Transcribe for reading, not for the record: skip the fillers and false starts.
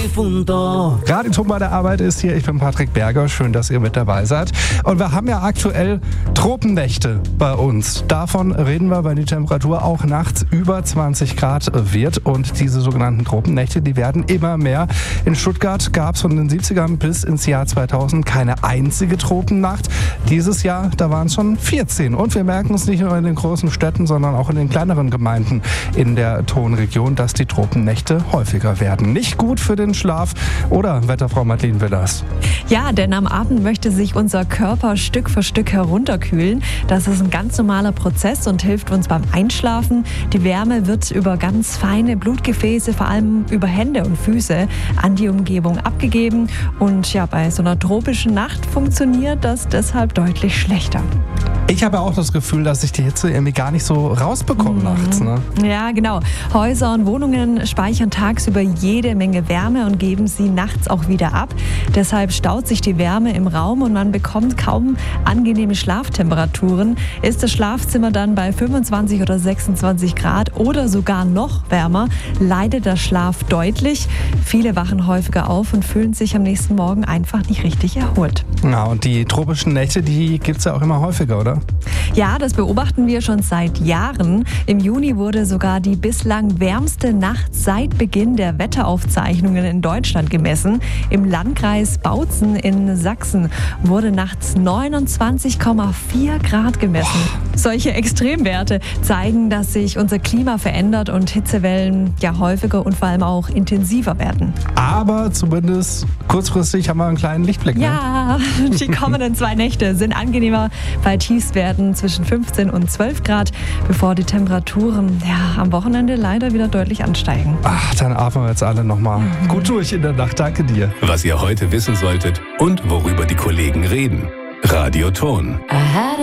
difunto. Radio Ton bei der Arbeit ist hier. Ich bin Patrick Berger. Schön, dass ihr mit dabei seid. Und wir haben ja aktuell Tropennächte bei uns. Davon reden wir, weil die Temperatur auch nachts über 20 Grad wird. Und diese sogenannten Tropennächte, die werden immer mehr. In Stuttgart gab es von den 70ern bis ins Jahr 2000 keine einzige Tropennacht. Dieses Jahr, da waren es schon 14. Und wir merken es nicht nur in den großen Städten, sondern auch in den kleineren Gemeinden in der Tonregion, dass die Tropennächte häufiger werden. Nicht gut für den Schlaf, oder, Wetterfrau Madeleine Willers? Ja, denn am Abend möchte sich unser Körper Stück für Stück herunterkühlen. Das ist ein ganz normaler Prozess und hilft uns beim Einschlafen. Die Wärme wird über ganz feine Blutgefäße, vor allem über Hände und Füße, an die Umgebung abgegeben. Und ja, bei so einer tropischen Nacht funktioniert das deshalb deutlich schlechter. Ich habe auch das Gefühl, dass ich die Hitze irgendwie gar nicht so rausbekomme nachts. Ne? Ja, genau. Häuser und Wohnungen speichern tagsüber jede Menge Wärme und geben sie nachts auch wieder ab. Deshalb staut sich die Wärme im Raum und man bekommt kaum angenehme Schlaftemperaturen. Ist das Schlafzimmer dann bei 25 oder 26 Grad oder sogar noch wärmer, leidet der Schlaf deutlich. Viele wachen häufiger auf und fühlen sich am nächsten Morgen einfach nicht richtig erholt. Ja, und die tropischen Nächte, die gibt es ja auch immer häufiger, oder? Ja, das beobachten wir schon seit Jahren. Im Juni wurde sogar die bislang wärmste Nacht seit Beginn der Wetteraufzeichnungen in Deutschland gemessen. Im Landkreis Bautzen in Sachsen wurde nachts 29,4 Grad gemessen. Solche Extremwerte zeigen, dass sich unser Klima verändert und Hitzewellen ja häufiger und vor allem auch intensiver werden. Aber zumindest kurzfristig haben wir einen kleinen Lichtblick. Ne? Ja, die kommenden 2 Nächte sind angenehmer bei Tiefstwerten zwischen 15 und 12 Grad, bevor die Temperaturen am Wochenende leider wieder deutlich ansteigen. Ach, dann atmen wir jetzt alle nochmal gut durch in der Nacht. Danke dir. Was ihr heute wissen solltet und worüber die Kollegen reden. Radio Ton.